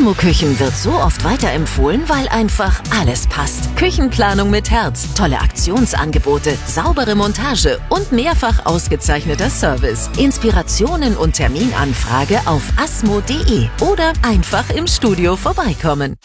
Asmo-Küchen wird so oft weiterempfohlen, weil einfach alles passt. Küchenplanung mit Herz, tolle Aktionsangebote, saubere Montage und mehrfach ausgezeichneter Service. Inspirationen und Terminanfrage auf asmo.de oder einfach im Studio vorbeikommen.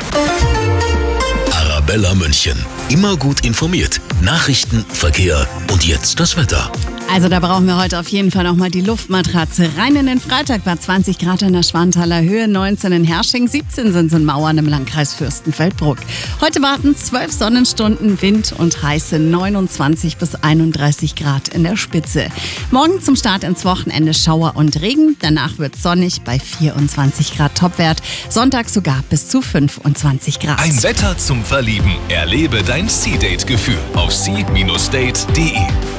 Arabella München. Immer gut informiert. Nachrichten, Verkehr und jetzt das Wetter. Also da brauchen wir heute auf jeden Fall nochmal die Luftmatratze. Rein in den Freitag war 20 Grad in der Schwanthaler Höhe, 19 in Hersching, 17 sind es in Mauern im Landkreis Fürstenfeldbruck. Heute warten 12 Sonnenstunden, Wind und heiße 29 bis 31 Grad in der Spitze. Morgen zum Start ins Wochenende Schauer und Regen, danach wird es sonnig bei 24 Grad Topwert, Sonntag sogar bis zu 25 Grad. Ein Wetter zum Verlieben. Erlebe dein Sea-Date-Gefühl auf sea-date.de.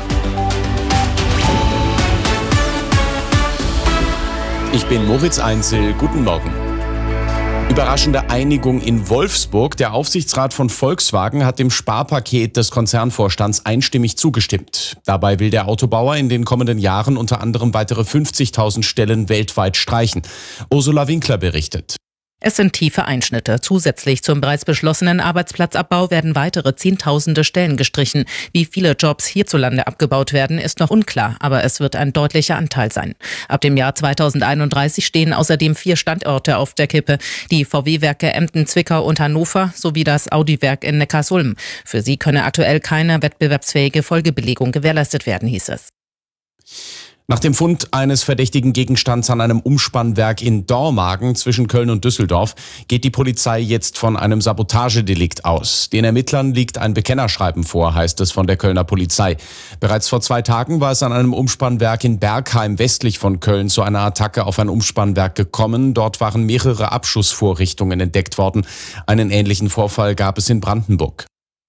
Ich bin Moritz Einzel, guten Morgen. Überraschende Einigung in Wolfsburg. Der Aufsichtsrat von Volkswagen hat dem Sparpaket des Konzernvorstands einstimmig zugestimmt. Dabei will der Autobauer in den kommenden Jahren unter anderem weitere 50.000 Stellen weltweit streichen. Ursula Winkler berichtet. Es sind tiefe Einschnitte. Zusätzlich zum bereits beschlossenen Arbeitsplatzabbau werden weitere Zehntausende Stellen gestrichen. Wie viele Jobs hierzulande abgebaut werden, ist noch unklar, aber es wird ein deutlicher Anteil sein. Ab dem Jahr 2031 stehen außerdem 4 Standorte auf der Kippe. Die VW-Werke Emden, Zwickau und Hannover sowie das Audi-Werk in Neckarsulm. Für sie könne aktuell keine wettbewerbsfähige Folgebelegung gewährleistet werden, hieß es. Nach dem Fund eines verdächtigen Gegenstands an einem Umspannwerk in Dormagen zwischen Köln und Düsseldorf geht die Polizei jetzt von einem Sabotagedelikt aus. Den Ermittlern liegt ein Bekennerschreiben vor, heißt es von der Kölner Polizei. Bereits vor 2 Tagen war es an einem Umspannwerk in Bergheim westlich von Köln zu einer Attacke auf ein Umspannwerk gekommen. Dort waren mehrere Abschussvorrichtungen entdeckt worden. Einen ähnlichen Vorfall gab es in Brandenburg.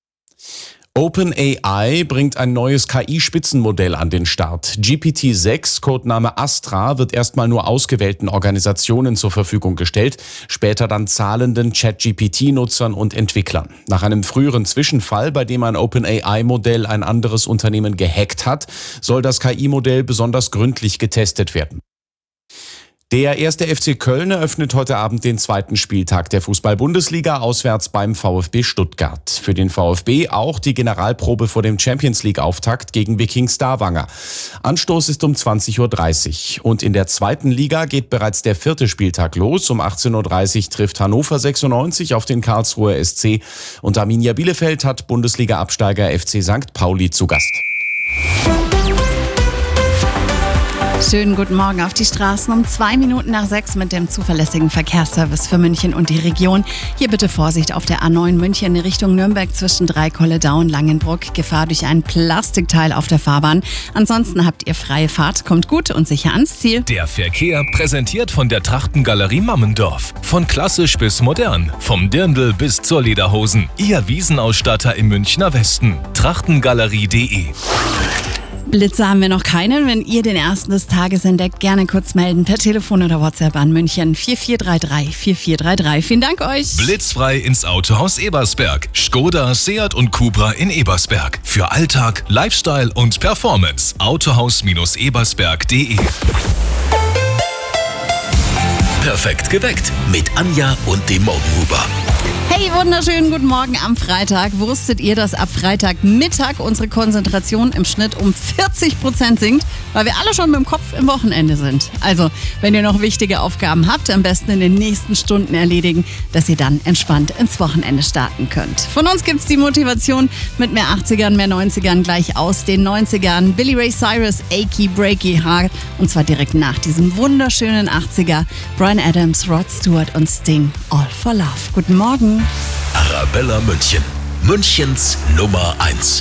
OpenAI bringt ein neues KI-Spitzenmodell an den Start. GPT-6, Codename Astra, wird erstmal nur ausgewählten Organisationen zur Verfügung gestellt, später dann zahlenden ChatGPT-Nutzern und Entwicklern. Nach einem früheren Zwischenfall, bei dem ein OpenAI-Modell ein anderes Unternehmen gehackt hat, soll das KI-Modell besonders gründlich getestet werden. Der 1. FC Köln eröffnet heute Abend den 2. Spieltag der Fußball-Bundesliga auswärts beim VfB Stuttgart. Für den VfB auch die Generalprobe vor dem Champions-League-Auftakt gegen Viking Stavanger. Anstoß ist um 20.30 Uhr. Und in der 2. Liga geht bereits der 4. Spieltag los. Um 18.30 Uhr trifft Hannover 96 auf den Karlsruher SC. Und Arminia Bielefeld hat Bundesliga-Absteiger FC St. Pauli zu Gast. Schönen guten Morgen auf die Straßen um 2 Minuten nach 6 mit dem zuverlässigen Verkehrsservice für München und die Region. Hier bitte Vorsicht auf der A9 München in Richtung Nürnberg zwischen Dreikolledau und Langenbruck. Gefahr durch ein Plastikteil auf der Fahrbahn. Ansonsten habt ihr freie Fahrt, kommt gut und sicher ans Ziel. Der Verkehr präsentiert von der Trachtengalerie Mammendorf. Von klassisch bis modern, vom Dirndl bis zur Lederhosen. Ihr Wiesenausstatter im Münchner Westen. Trachtengalerie.de. Blitze haben wir noch keinen. Wenn ihr den ersten des Tages entdeckt, gerne kurz melden per Telefon oder WhatsApp an München 4433 4433. Vielen Dank euch. Blitzfrei ins Autohaus Ebersberg. Skoda, Seat und Cupra in Ebersberg. Für Alltag, Lifestyle und Performance. Autohaus-ebersberg.de. Perfekt geweckt mit Anja und dem Morgenhuber. Hey, wunderschönen guten Morgen am Freitag. Wusstet ihr, dass ab Freitagmittag unsere Konzentration im Schnitt um 40% sinkt, weil wir alle schon mit dem Kopf im Wochenende sind? Also, wenn ihr noch wichtige Aufgaben habt, am besten in den nächsten Stunden erledigen, dass ihr dann entspannt ins Wochenende starten könnt. Von uns gibt's die Motivation mit mehr 80ern, mehr 90ern gleich aus den 90ern. Billy Ray Cyrus, Achy Breaky Heart und zwar direkt nach diesem wunderschönen 80er. Bryan Adams, Rod Stewart und Sting, All for Love. Guten Morgen. Arabella München. Münchens Nummer 1.